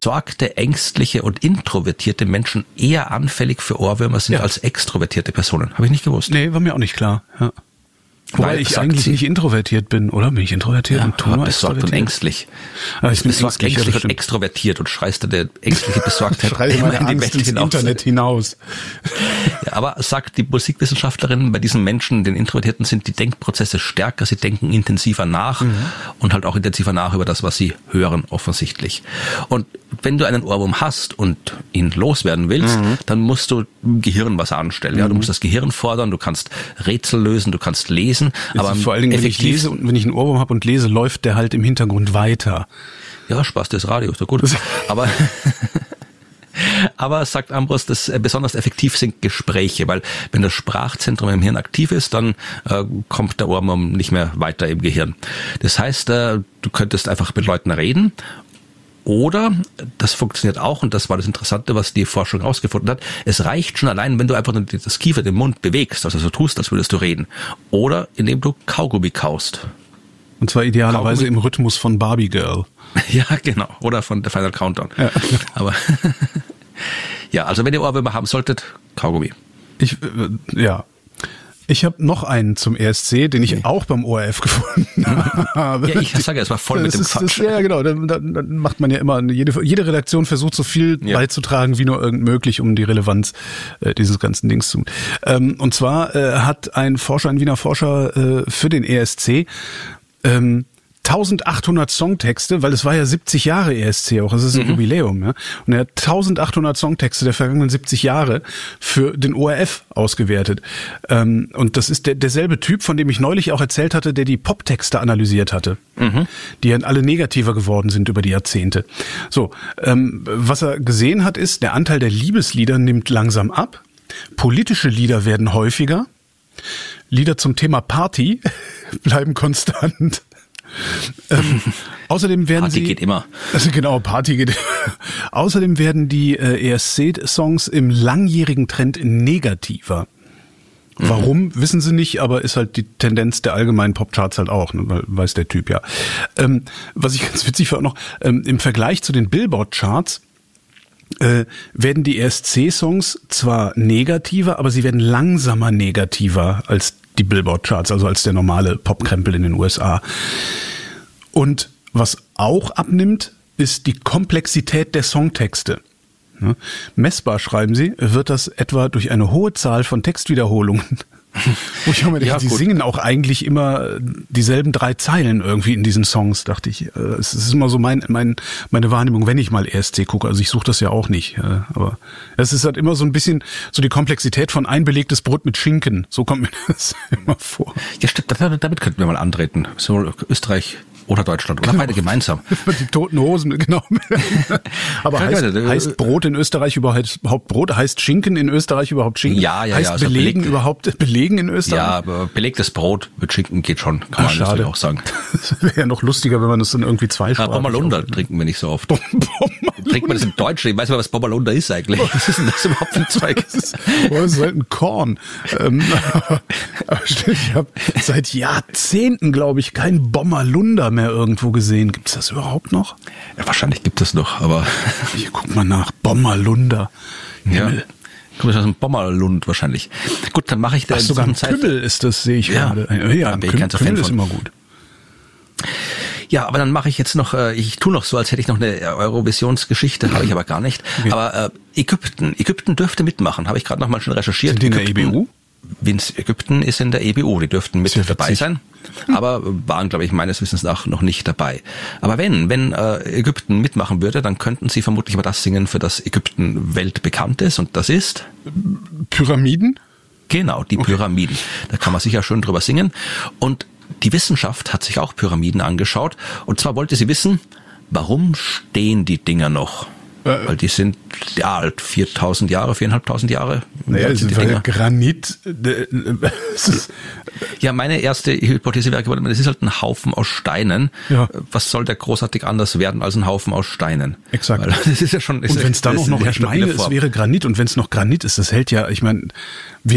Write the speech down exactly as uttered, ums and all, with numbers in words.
besorgte, ängstliche und introvertierte Menschen eher anfällig für Ohrwürmer sind ja. als extrovertierte Personen. Habe ich nicht gewusst. Nee, war mir auch nicht klar. Ja. Wobei Weil, ich eigentlich sie, nicht introvertiert bin, oder? Bin ich introvertiert ja, und Thomas besorgt und ängstlich. Ah, ich bin besorgt, ängstlich, ängstlich und extrovertiert und schreist dann der ängstliche Besorgtheit Schreie meine in die Angst ins hinaus. Internet hinaus. Ja, aber sagt die Musikwissenschaftlerin, bei diesen Menschen, den Introvertierten, sind die Denkprozesse stärker, sie denken intensiver nach mhm. und halt auch intensiver nach über das, was sie hören, offensichtlich. Und wenn du einen Ohrwurm hast und ihn loswerden willst, mhm. dann musst du im Gehirn was anstellen. Ja, du musst das Gehirn fordern, du kannst Rätsel lösen, du kannst lesen. Aber vor allen Dingen, wenn ich lese und wenn ich einen Ohrwurm habe und lese, läuft der halt im Hintergrund weiter. Ja, Spaß des Radios, ist doch gut. Aber aber sagt Ambros, dass besonders effektiv sind Gespräche, weil wenn das Sprachzentrum im Hirn aktiv ist, dann äh, kommt der Ohrwurm nicht mehr weiter im Gehirn. Das heißt, äh, du könntest einfach mit Leuten reden. Oder, das funktioniert auch, und das war das Interessante, was die Forschung herausgefunden hat, es reicht schon allein, wenn du einfach das Kiefer, den Mund bewegst, also so tust, als würdest du reden. Oder indem du Kaugummi kaust. Und zwar idealerweise Kaugummi im Rhythmus von Barbie Girl. Ja, genau. Oder von The Final Countdown. Ja. Aber ja, also wenn ihr Ohrwürmer haben solltet, Kaugummi. Ich, äh, ja. Ich habe noch einen zum E S C, den ich okay. auch beim O R F gefunden habe. Ja, ich sage ja, es war voll mit das dem ist, Quatsch. Das, ja, genau. Dann, dann, dann macht man ja immer, jede, jede Redaktion versucht so viel ja. beizutragen, wie nur irgend möglich, um die Relevanz äh, dieses ganzen Dings zu. Ähm, und zwar äh, hat ein Forscher, ein Wiener Forscher äh, für den E S C ähm, eintausendachthundert Songtexte, weil es war ja siebzig Jahre E S C auch, es ist ein mhm. Jubiläum, ja. Und er hat eintausendachthundert Songtexte der vergangenen siebzig Jahre für den O R F ausgewertet. Ähm, und das ist der, derselbe Typ, von dem ich neulich auch erzählt hatte, der die Poptexte analysiert hatte, mhm. die ja alle negativer geworden sind über die Jahrzehnte. So, ähm, was er gesehen hat, ist, der Anteil der Liebeslieder nimmt langsam ab, politische Lieder werden häufiger, Lieder zum Thema Party bleiben konstant. ähm, außerdem werden Party sie, geht immer. Also genau, Party geht. Außerdem werden die äh, E S C-Songs im langjährigen Trend negativer. Mhm. Warum, wissen sie nicht, aber ist halt die Tendenz der allgemeinen Popcharts halt auch, ne, weiß der Typ ja. Ähm, was ich ganz witzig fand noch, ähm, im Vergleich zu den Billboard-Charts äh, werden die E S C-Songs zwar negativer, aber sie werden langsamer negativer als die Billboard-Charts, also als der normale Popkrempel in den U S A. Und was auch abnimmt, ist die Komplexität der Songtexte. Ja, messbar, schreiben sie, wird das etwa durch eine hohe Zahl von Textwiederholungen. Wo ich auch mal denke, ja, die singen auch eigentlich immer dieselben drei Zeilen irgendwie in diesen Songs, dachte ich. Es ist immer so mein, mein, meine Wahrnehmung, wenn ich mal E S C gucke. Also ich suche das ja auch nicht. Aber es ist halt immer so ein bisschen so die Komplexität von einbelegtes Brot mit Schinken. So kommt mir das immer vor. Ja, stimmt. Damit könnten wir mal antreten. So Österreich oder Deutschland. Oder genau. Beide gemeinsam. Die Toten Hosen, genau. Aber heißt, heißt Brot in Österreich überhaupt Brot? Heißt Schinken in Österreich überhaupt Schinken? Ja, ja, heißt ja. Also Belegen beleg, überhaupt Belegen in Österreich? Ja, aber belegtes Brot mit Schinken geht schon. Kann Ach, man natürlich auch sagen. Das wäre ja noch lustiger, wenn man das dann irgendwie zweisprachig... Ja, Bommerlunder trinken wir nicht so oft. Trinkt man das im Deutschen? Ich weiß mal, was Bommerlunder ist eigentlich. Was ist denn das überhaupt für ein Zeug? Das ist, oh, das ist halt ein Korn. Ähm, aber, aber ich habe seit Jahrzehnten, glaube ich, kein Bommerlunder mehr irgendwo gesehen. Gibt es das überhaupt noch? Ja, wahrscheinlich gibt es noch, aber... Ich guck mal nach. Bommerlunder. Ja. Kommt aus dem Bommerlund wahrscheinlich. Gut, dann mache ich da Ach, sogar ein Kümmel ist das, sehe ich ja. gerade. Ja, ja, Kümmel, Kümmel, Kümmel ist immer gut. Ja, aber dann mache ich jetzt noch, ich tue noch so, als hätte ich noch eine Eurovisionsgeschichte, habe ich aber gar nicht. Okay. Aber äh, Ägypten, Ägypten dürfte mitmachen, habe ich gerade noch mal schon recherchiert. Sind die in der E B U? Ägypten ist in der E B U, die dürften mit dabei sein, aber waren, glaube ich, meines Wissens nach noch nicht dabei. Aber wenn, wenn äh, Ägypten mitmachen würde, dann könnten sie vermutlich aber das singen, für das Ägypten weltbekannt ist, und das ist? Pyramiden? Genau, die okay. Pyramiden. Da kann man sicher schön drüber singen. Und die Wissenschaft hat sich auch Pyramiden angeschaut, und zwar wollte sie wissen, warum stehen die Dinger noch? Weil die sind ja alt, viertausend Jahre, viertausendfünfhundert Jahre. Naja, das ist weil Granit. Ja, meine erste Hypothese wäre geworden, das ist halt ein Haufen aus Steinen. Ja. Was soll der großartig anders werden als ein Haufen aus Steinen? Exakt. Weil das ist ja schon, ist und wenn es dann auch noch, ich meine, Form. Es wäre Granit, und wenn es noch Granit ist, das hält ja, ich meine,